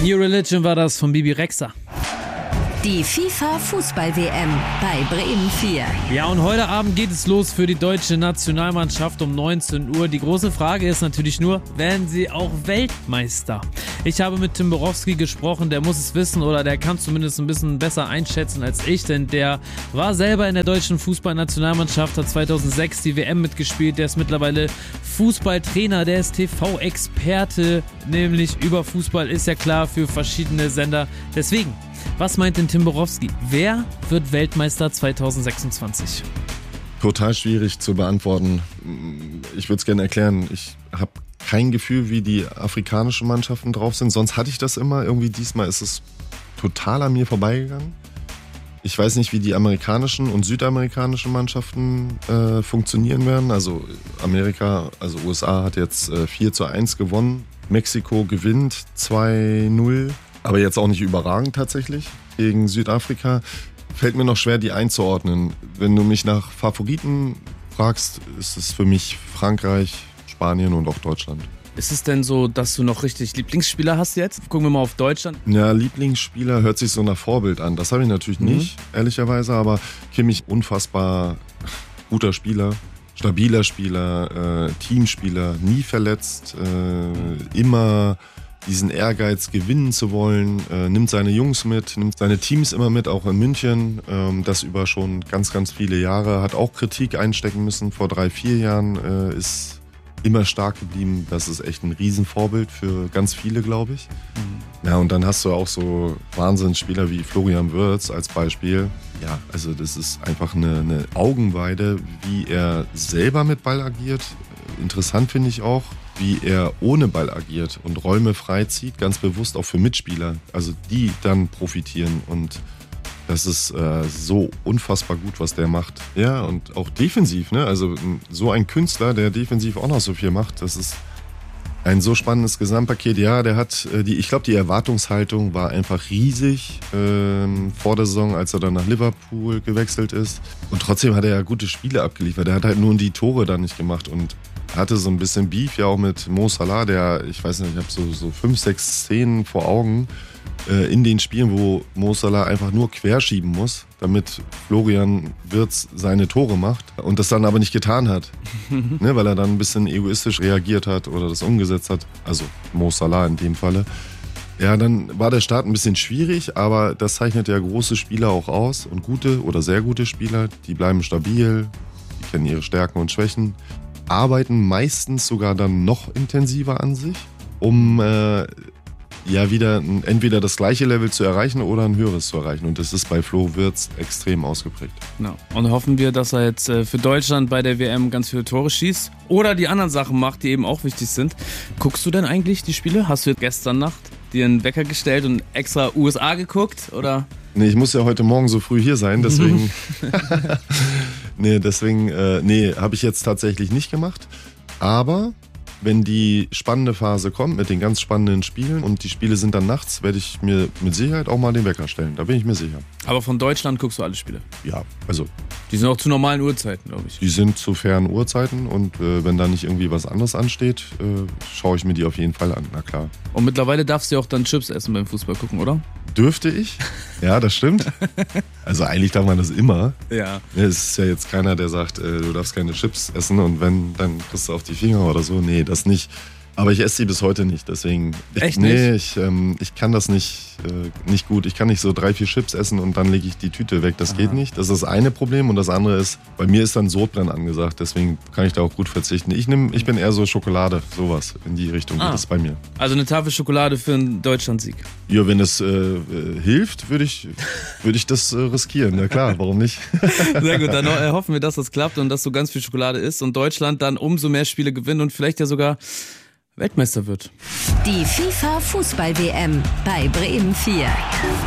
New Religion war das von Bibi Rexha. Die FIFA-Fußball-WM bei Bremen 4. Ja, und heute Abend geht es los für die deutsche Nationalmannschaft um 19 Uhr. Die große Frage ist natürlich nur, werden sie auch Weltmeister? Ich habe mit Tim Borowski gesprochen, der muss es wissen oder der kann zumindest ein bisschen besser einschätzen als ich, denn der war selber in der deutschen Fußballnationalmannschaft, hat 2006 die WM mitgespielt, der ist mittlerweile Fußballtrainer, der ist TV-Experte, nämlich über Fußball, ist ja klar, für verschiedene Sender. Deswegen, was meint denn Tim Borowski? Wer wird Weltmeister 2026? Total schwierig zu beantworten. Ich würde es gerne erklären. Ich habe kein Gefühl, wie die afrikanischen Mannschaften drauf sind. Sonst hatte ich das immer. Irgendwie diesmal ist es total an mir vorbeigegangen. Ich weiß nicht, wie die amerikanischen und südamerikanischen Mannschaften funktionieren werden. Also USA hat jetzt 4-1 gewonnen. Mexiko gewinnt 2-0. Aber jetzt auch nicht überragend tatsächlich gegen Südafrika. Fällt mir noch schwer, die einzuordnen. Wenn du mich nach Favoriten fragst, ist es für mich Frankreich, Spanien und auch Deutschland. Ist es denn so, dass du noch richtig Lieblingsspieler hast jetzt? Gucken wir mal auf Deutschland. Ja, Lieblingsspieler hört sich so nach Vorbild an. Das habe ich natürlich nicht, ehrlicherweise. Aber Kimmich, unfassbar guter Spieler, stabiler Spieler, Teamspieler, nie verletzt, immer diesen Ehrgeiz, gewinnen zu wollen, nimmt seine Jungs mit, nimmt seine Teams immer mit, auch in München, das über schon ganz, ganz viele Jahre, hat auch Kritik einstecken müssen vor 3-4 Jahren, ist immer stark geblieben. Das ist echt ein Riesenvorbild für ganz viele, glaube ich. Ja, und dann hast du auch so Wahnsinnsspieler wie Florian Wirtz als Beispiel. Ja, also das ist einfach eine Augenweide, wie er selber mit Ball agiert. Interessant finde ich auch, wie er ohne Ball agiert und Räume freizieht, ganz bewusst auch für Mitspieler, also die dann profitieren, und das ist so unfassbar gut, was der macht. Ja, und auch defensiv, ne? Also so ein Künstler, der defensiv auch noch so viel macht, das ist ein so spannendes Gesamtpaket. Ja, der hat ich glaube, die Erwartungshaltung war einfach riesig vor der Saison, als er dann nach Liverpool gewechselt ist, und trotzdem hat er ja gute Spiele abgeliefert. Er hat halt nur die Tore dann nicht gemacht und hatte so ein bisschen Beef ja auch mit Mo Salah, der, ich weiß nicht, ich habe so 5-6 Szenen vor Augen in den Spielen, wo Mo Salah einfach nur querschieben muss, damit Florian Wirtz seine Tore macht und das dann aber nicht getan hat, ne, weil er dann ein bisschen egoistisch reagiert hat oder das umgesetzt hat, also Mo Salah in dem Falle. Ja, dann war der Start ein bisschen schwierig, aber das zeichnet ja große Spieler auch aus, und gute oder sehr gute Spieler, die bleiben stabil, die kennen ihre Stärken und Schwächen, arbeiten meistens sogar dann noch intensiver an sich, um wieder entweder das gleiche Level zu erreichen oder ein höheres zu erreichen. Und das ist bei Flo Wirtz extrem ausgeprägt. Ja. Und hoffen wir, dass er jetzt für Deutschland bei der WM ganz viele Tore schießt oder die anderen Sachen macht, die eben auch wichtig sind. Guckst du denn eigentlich die Spiele? Hast du gestern Nacht dir einen Wecker gestellt und extra USA geguckt, oder? Nee, ich muss ja heute Morgen so früh hier sein, deswegen... habe ich jetzt tatsächlich nicht gemacht. Aber wenn die spannende Phase kommt mit den ganz spannenden Spielen und die Spiele sind dann nachts, werde ich mir mit Sicherheit auch mal den Wecker stellen. Da bin ich mir sicher. Aber von Deutschland guckst du alle Spiele? Ja, also... Die sind auch zu normalen Uhrzeiten, glaube ich. Die sind zu fairen Uhrzeiten, und wenn da nicht irgendwie was anderes ansteht, schaue ich mir die auf jeden Fall an, na klar. Und mittlerweile darfst du ja auch dann Chips essen beim Fußball gucken, oder? Dürfte ich? Ja, das stimmt. Also eigentlich darf man das immer. Ja. Es ist ja jetzt keiner, der sagt, du darfst keine Chips essen und wenn, dann kriegst du auf die Finger oder so. Nee, das nicht. Aber ich esse sie bis heute nicht, deswegen... Echt nicht? Nee, ich kann das nicht gut. Ich kann nicht so 3-4 Chips essen und dann lege ich die Tüte weg. Das geht nicht. Das ist das eine Problem, und das andere ist, bei mir ist dann Sodbrennen angesagt, deswegen kann ich da auch gut verzichten. Ich bin eher so Schokolade, sowas in die Richtung geht das bei mir. Also eine Tafel Schokolade für einen Deutschlandsieg? Ja, wenn es hilft, würde ich das riskieren. Ja klar, warum nicht? Sehr gut, dann hoffen wir, dass das klappt und dass du ganz viel Schokolade isst und Deutschland dann umso mehr Spiele gewinnt und vielleicht ja sogar Weltmeister wird. Die FIFA-Fußball-WM bei Bremen 4.